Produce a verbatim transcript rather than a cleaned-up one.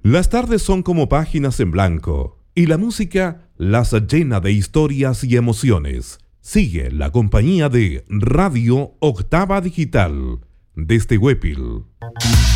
Las tardes son como páginas en blanco y la música las llena de historias y emociones. Sigue la compañía de Radio Octava Digital desde Huépil.